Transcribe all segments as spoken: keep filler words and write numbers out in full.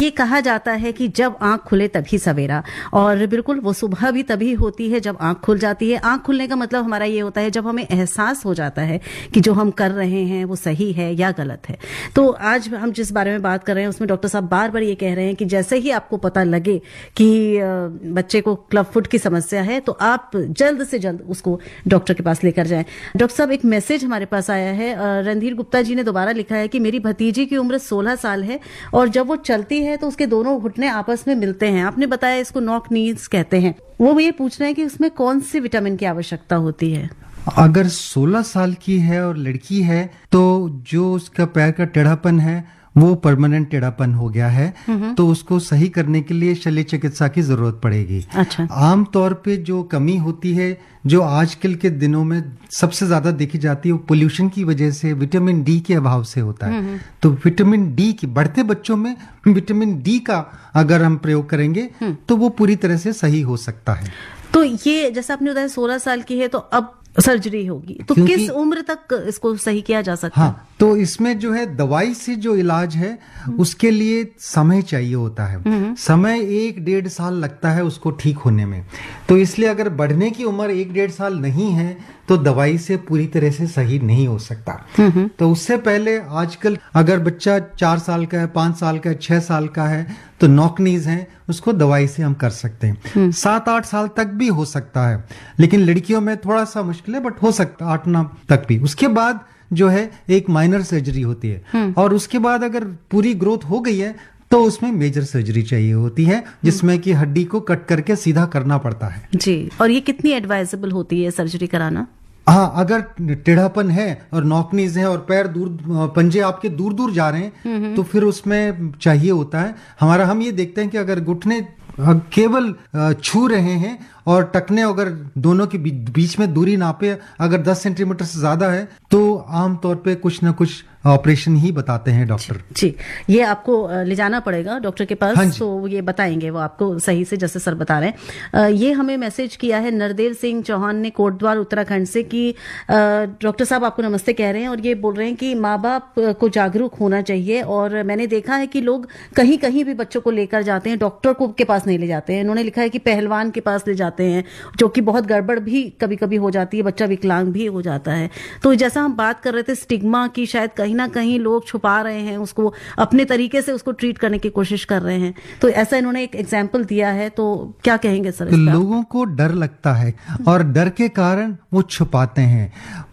ये कहा जाता है कि जब आंख खुले तभी सवेरा, और बिल्कुल वो सुबह भी तभी होती है जब आंख खुल जाती है। आंख खुलने का मतलब हमारा ये होता है जब हमें एहसास हो जाता है कि जो हम कर रहे हैं वो सही है या गलत है। तो आज हम जिस बारे में बात कर रहे हैं उसमें डॉक्टर साहब बार बार ये कह रहे हैं कि जैसे ही आपको पता लगे कि बच्चे को क्लब फुट की समस्या है तो आप जल्द से जल्द उसको डॉक्टर के पास लेकर जाएं। डॉक्टर साहब, एक मैसेज हमारे पास आया है, रणधीर गुप्ता जी ने दोबारा लिखा है कि मेरी भतीजी की उम्र सोलह साल है और जब वो चलती है तो उसके दोनों घुटने आपस में मिलते हैं। आपने बताया इसको नॉक नीज कहते हैं। वो ये पूछ रहे हैं कि उसमें कौन सी विटामिन की आवश्यकता होती है? अगर सोलह साल की है और लड़की है तो जो उसका पैर का टेढ़ापन है वो परमानेंट टेढ़ापन हो गया है, तो उसको सही करने के लिए शल्य चिकित्सा की जरूरत पड़ेगी। अच्छा। आम तौर पे जो कमी होती है जो आजकल के दिनों में सबसे ज्यादा देखी जाती है वो पोल्यूशन की वजह से विटामिन डी के अभाव से होता है। तो विटामिन डी की बढ़ते बच्चों में विटामिन डी का अगर हम प्रयोग करेंगे तो वो पूरी तरह से सही हो सकता है। तो ये जैसा आपने बताया सोलह साल की है तो अब सर्जरी होगी, तो किस उम्र तक इसको सही किया जा सकता है? हाँ, तो इसमें जो है दवाई से जो इलाज है उसके लिए समय चाहिए होता है। समय एक डेढ़ साल लगता है उसको ठीक होने में। तो इसलिए अगर बढ़ने की उम्र एक डेढ़ साल नहीं है तो दवाई से पूरी तरह से सही नहीं हो सकता। तो उससे पहले आजकल अगर बच्चा चार साल का है, पांच साल का है, छह साल का है तो नॉक नीज है, उसको दवाई से हम कर सकते हैं। सात आठ साल तक भी हो सकता है, लेकिन लड़कियों में थोड़ा सा मुश्किल है, बट हो सकता है आठ नौ तक भी। उसके बाद जो है एक माइनर सर्जरी होती है और उसके बाद अगर पूरी ग्रोथ हो गई है तो उसमें मेजर सर्जरी चाहिए होती है जिसमें कि हड्डी को कट करके सीधा करना पड़ता है। जी, और ये कितनी एडवाइजेबल होती है सर्जरी कराना? हाँ, अगर टेढ़ापन है और नॉकनीज है और पैर दूर पंजे आपके दूर दूर जा रहे हैं तो फिर उसमें चाहिए होता है हमारा। हम ये देखते हैं कि अगर घुटने केवल छू रहे हैं और टखने अगर दोनों के बीच में दूरी नापे अगर दस सेंटीमीटर से ज्यादा है तो आमतौर पे कुछ ना कुछ ऑपरेशन ही बताते हैं डॉक्टर। जी, ये आपको ले जाना पड़ेगा डॉक्टर के पास। हाँ, तो ये बताएंगे वो आपको सही से, जैसे सर बता रहे हैं। ये हमें मैसेज किया है नरदेव सिंह चौहान ने कोटद्वार उत्तराखंड से कि डॉक्टर साहब आपको नमस्ते कह रहे हैं और ये बोल रहे हैं कि माँ बाप को जागरूक होना चाहिए। और मैंने देखा है कि लोग कहीं कहीं भी बच्चों को लेकर जाते हैं, डॉक्टर को के पास नहीं ले जाते हैं। इन्होंने लिखा है कि पहलवान के पास ले जाते हैं, जो कि बहुत गड़बड़ भी कभी कभी हो जाती है, बच्चा विकलांग भी हो जाता है। तो जैसा हम बात कर रहे थे स्टिग्मा की, शायद कहीं ना कहीं लोग छुपा रहे हैं उसको, अपने तरीके से उसको ट्रीट करने की कोशिश कर रहे हैं। तो ऐसा इन्होंने एक एग्जाम्पल दिया है, तो क्या कहेंगे सर? तो लोगों को डर लगता है और डर के कारण वो छुपाते हैं।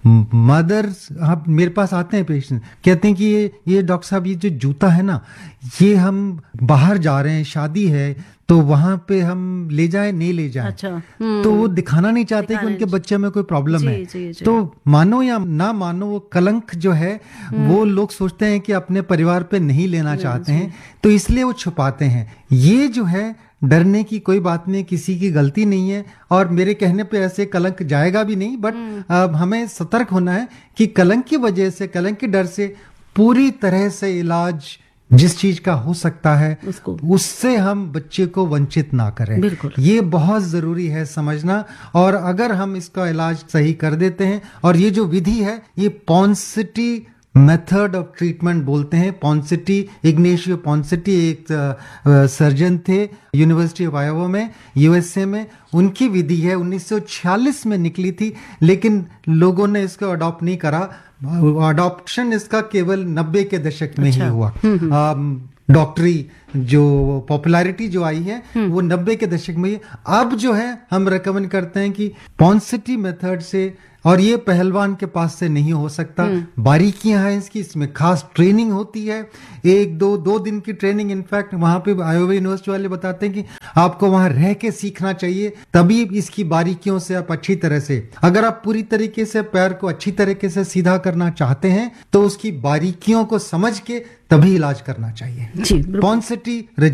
मदर्स आप मेरे पास आते हैं पेशेंट, कहते हैं कि ये ये डॉक्टर साहब ये जो जूता है ना, ये हम बाहर जा रहे हैं, शादी है तो वहां पे हम ले जाए नहीं ले जाए। अच्छा। तो वो दिखाना नहीं चाहते कि उनके बच्चे में कोई प्रॉब्लम है। जी, जी। तो मानो या ना मानो वो कलंक जो है वो लोग सोचते हैं कि अपने परिवार पे नहीं लेना चाहते हैं, तो इसलिए वो छुपाते हैं। ये जो है डरने की कोई बात नहीं, किसी की गलती नहीं है और मेरे कहने पे ऐसे कलंक जाएगा भी नहीं। बट अब हमें सतर्क होना है कि कलंक की वजह से, कलंक के डर से पूरी तरह से इलाज जिस चीज का हो सकता है उससे हम बच्चे को वंचित ना करें। बिल्कुल, ये बहुत जरूरी है समझना। और अगर हम इसका इलाज सही कर देते हैं, और ये जो विधि है ये पॉन्सिटी मेथड ऑफ ट्रीटमेंट बोलते हैं। पॉन्सिटी, इग्नेशियो पॉन्सिटी एक सर्जन थे यूनिवर्सिटी ऑफ आयोवा में, यूएसए में। उनकी विधि है, उन्नीस सौ छियालीस में निकली थी, लेकिन लोगों ने इसको अडॉप्ट नहीं करा। अडॉप्शन इसका केवल नब्बे के दशक में अच्छा। ही हुआ। डॉक्टरी जो पॉपुलैरिटी जो आई है वो नब्बे के दशक में ही। अब जो है हम रेकमेंड करते हैं कि पॉन्सिटी मेथड से, और ये पहलवान के पास से नहीं हो सकता। बारीकियां हैं इसकी, इसमें खास ट्रेनिंग होती है, एक दो दो दिन की ट्रेनिंग। इनफैक्ट वहां पे आयोवा यूनिवर्सिटी वाले बताते हैं कि आपको वहां रह के सीखना चाहिए, तभी इसकी बारीकियों से आप अच्छी तरह से, अगर आप पूरी तरीके से पैर को अच्छी तरीके से सीधा करना चाहते हैं तो उसकी बारीकियों को समझ के तभी इलाज करना चाहिए। पॉन्सिटी रेजिम।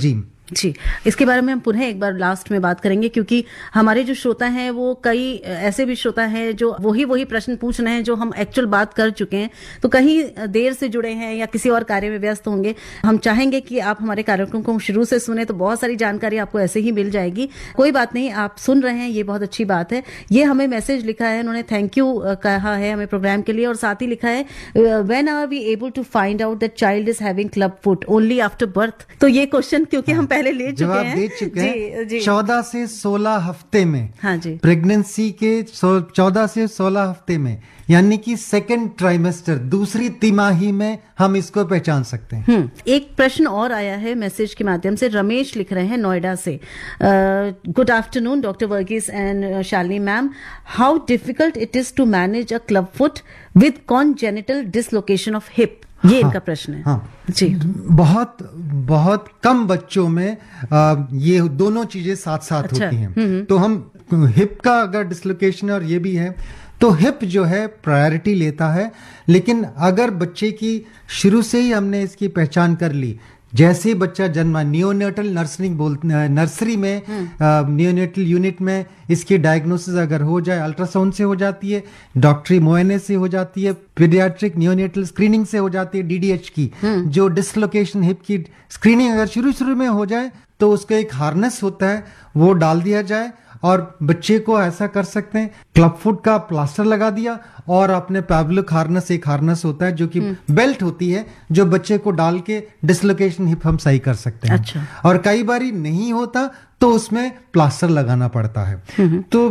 जी, इसके बारे में हम पुनः एक बार लास्ट में बात करेंगे, क्योंकि हमारे जो श्रोता हैं वो कई ऐसे भी श्रोता हैं जो वही वही प्रश्न पूछ रहे हैं जो हम एक्चुअल बात कर चुके हैं, तो कहीं देर से जुड़े हैं या किसी और कार्य में व्यस्त होंगे। हम चाहेंगे कि आप हमारे कार्यक्रम को शुरू से सुने, तो बहुत सारी जानकारी आपको ऐसे ही मिल जाएगी। कोई बात नहीं, आप सुन रहे हैं, ये बहुत अच्छी बात है। ये हमें मैसेज लिखा है, उन्होंने थैंक यू कहा है हमें प्रोग्राम के लिए, और साथ ही लिखा है when are we able to find out that child is having club foot only after birth. तो ये क्वेश्चन क्योंकि हम पहले ले चुके हैं, दे चुके हैं चौदह से सोलह हफ्ते में। हाँ जी, प्रेगनेंसी के चौदह से सोलह हफ्ते में, यानी कि सेकेंड ट्राइमेस्टर, दूसरी तिमाही में हम इसको पहचान सकते हैं। एक प्रश्न और आया है मैसेज के माध्यम से, रमेश लिख रहे हैं नोएडा से। Good afternoon doctor Varghese and Shalini ma'am, how difficult it is to manage a club foot with congenital dislocation of hip. ये हाँ, इनका प्रश्न है। हाँ, जी, बहुत बहुत कम बच्चों में आ, ये दोनों चीजें साथ साथ अच्छा, होती हैं। तो हम हिप का अगर डिसलोकेशन और ये भी है तो हिप जो है प्रायोरिटी लेता है, लेकिन अगर बच्चे की शुरू से ही हमने इसकी पहचान कर ली, जैसे ही बच्चा जन्मा, नियोनेटल नर्सरिंग बोलते नर्सरी में, नियोनेटल यूनिट में इसकी डायग्नोसिस अगर हो जाए, अल्ट्रासाउंड से हो जाती है, डॉक्टरी मुआयने से हो जाती है, पीडियाट्रिक नियोनेटल स्क्रीनिंग से हो जाती है, डीडीएच की जो डिसलोकेशन हिप की स्क्रीनिंग अगर शुरू शुरू में हो जाए तो उसका एक हार्नेस होता है, वो डाल दिया जाए और बच्चे को ऐसा कर सकते हैं, क्लब फुट का प्लास्टर लगा दिया और अपने पैब्लिक हार्नेस, एक हार्नेस होता है जो कि बेल्ट होती है, जो बच्चे को डाल के डिसलोकेशन हिप हम सही कर सकते हैं। अच्छा। और कई बारी नहीं होता तो उसमें प्लास्टर लगाना पड़ता है। तो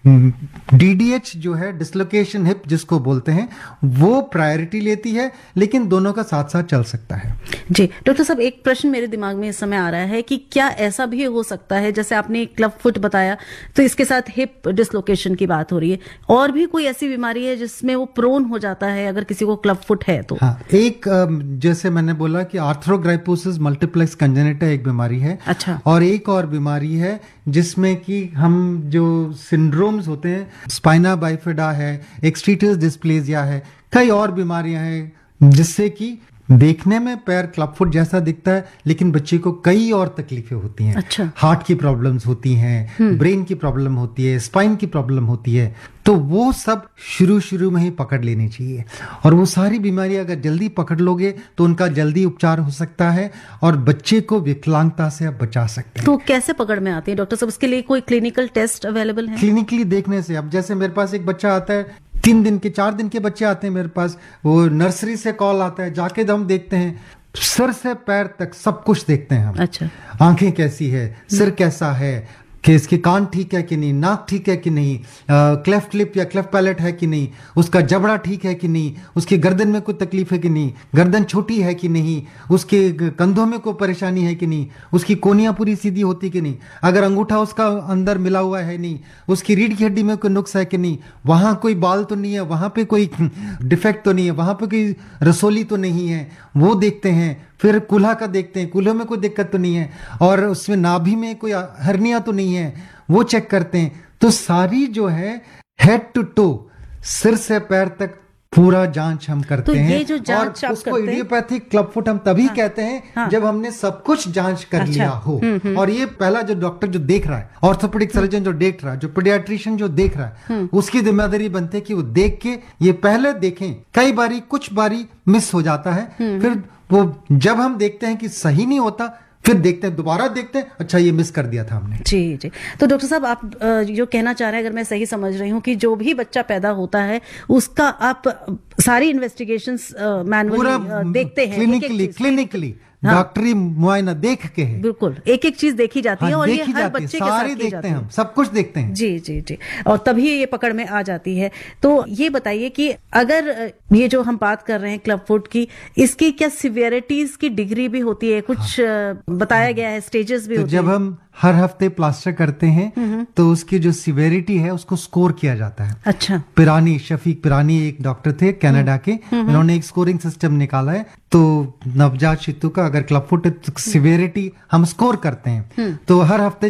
डीडीएच जो है, डिसलोकेशन हिप जिसको बोलते हैं, वो प्रायोरिटी लेती है, लेकिन दोनों का साथ साथ चल सकता है। जी डॉक्टर साहब, एक प्रश्न मेरे दिमाग में इस समय आ रहा है कि क्या ऐसा भी हो सकता है, जैसे आपने क्लब फुट बताया तो इसके साथ हिप डिसलोकेशन की बात हो रही है, और भी कोई ऐसी बीमारी है जिसमें वो प्रोन हो जाता है अगर किसी को क्लब फुट है तो? हाँ, एक जैसे मैंने बोला कि आर्थ्रोग्राइपोसिस मल्टीप्लेक्स कंजेनिटा एक बीमारी है। अच्छा। और एक और बीमारी है जिसमें कि हम जो सिंड्रोम्स होते हैं, स्पाइना बाइफिडा है, एक्सट्रीटस डिस्प्लेजिया है, कई और बीमारियां हैं जिससे कि देखने में पैर क्लब फुट जैसा दिखता है, लेकिन बच्चे को कई और तकलीफें होती हैं। अच्छा। हार्ट की प्रॉब्लम्स होती हैं, ब्रेन की प्रॉब्लम होती है, स्पाइन की प्रॉब्लम होती है, तो वो सब शुरू शुरू में ही पकड़ लेनी चाहिए। और वो सारी बीमारी अगर जल्दी पकड़ लोगे तो उनका जल्दी उपचार हो सकता है और बच्चे को विकलांगता से आप बचा सकते हैं। तो कैसे पकड़ में आती है डॉक्टर साहब? उसके लिए कोई क्लिनिकल टेस्ट अवेलेबल है? क्लिनिकली देखने से, अब जैसे मेरे पास एक बच्चा आता है, तीन दिन के चार दिन के बच्चे आते हैं मेरे पास, वो नर्सरी से कॉल आता है, जाके हम देखते हैं, सर से पैर तक सब कुछ देखते हैं हम। अच्छा। आंखें कैसी है, सिर कैसा है, कि इसके कान ठीक है कि नहीं, नाक ठीक है कि नहीं, क्लेफ्ट लिप या क्लेफ्ट पैलेट है कि नहीं, उसका जबड़ा ठीक है कि नहीं, उसकी गर्दन में कोई तकलीफ है कि नहीं, गर्दन छोटी है कि नहीं, उसके कंधों में कोई परेशानी है कि नहीं, उसकी कोनियां पूरी सीधी होती कि नहीं, अगर अंगूठा उसका अंदर मिला हुआ है नहीं, उसकी रीढ़ की हड्डी में कोई नुक्स है कि नहीं, वहां कोई बाल तो नहीं है, वहां पे कोई डिफेक्ट तो नहीं है, वहां पे कोई रसोली तो नहीं है, वो देखते हैं। फिर कूल्हा का देखते हैं, कूल्हे में कोई दिक्कत तो नहीं है, और उसमें नाभि में कोई हर्निया तो नहीं है, वो चेक करते हैं। तो सारी जो है हेड टू टो, सिर से पैर तक पूरा जांच हम करते तो हैं। ये जो जांच और उसको इडियोपैथिक क्लब फुट हम तभी हाँ, कहते हैं हाँ, जब हमने सब कुछ जांच कर अच्छा, लिया हो। हुँ, हुँ, और ये पहला जो डॉक्टर जो देख रहा है, ऑर्थोपेडिक सर्जन जो देख रहा है, जो पीडियाट्रिशियन जो देख रहा है, उसकी जिम्मेदारी बनती है कि वो देख के ये पहले देखें। कई बारी कुछ बारी मिस हो जाता है, फिर वो जब हम देखते हैं कि सही नहीं होता, फिर देखते हैं, दोबारा देखते हैं, अच्छा ये मिस कर दिया था हमने। जी जी। तो डॉक्टर साहब, आप जो कहना चाह रहे हैं, अगर मैं सही समझ रही हूँ, कि जो भी बच्चा पैदा होता है उसका आप सारी इन्वेस्टिगेशंस मैनुअली देखते हैं, क्लिनिकली क्लिनिकली हाँ, डॉक्टरी मुआयना देख के है, बिल्कुल एक एक चीज देखी जाती हाँ, है, और ये हर बच्चे के साथ देखते जाती हैं, हम सब कुछ देखते हैं। जी जी जी। और तभी ये पकड़ में आ जाती है। तो ये बताइए कि अगर ये जो हम बात कर रहे हैं क्लब फुट की, इसकी क्या सिवियरिटीज की डिग्री भी होती है? कुछ हाँ, बताया गया है, स्टेजेस भी तो होती जब है? हम हर हफ्ते प्लास्टर करते हैं तो उसकी जो सिवेरिटी है उसको स्कोर किया जाता है। अच्छा। पिरानी, शफीक पिरानी एक डॉक्टर थे कनाडा के, उन्होंने एक स्कोरिंग सिस्टम निकाला है। तो नवजात शिशु का अगर क्लब फुट सिवेरिटी हम स्कोर करते हैं तो हर हफ्ते